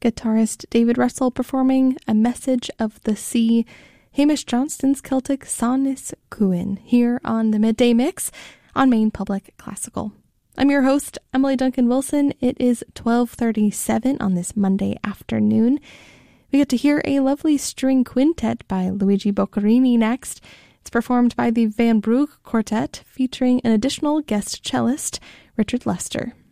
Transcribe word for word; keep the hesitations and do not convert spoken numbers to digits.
guitarist David Russell performing A Message of the Sea, Hamish Johnston's Celtic Sonis Cuin, here on the Midday Mix on Maine Public Classical. I'm your host, Emily Duncan Wilson. It is twelve thirty-seven on this Monday afternoon. We get to hear a lovely string quintet by Luigi Boccherini next. It's performed by the Van Brugh Quartet, featuring an additional guest cellist, Richard Lester.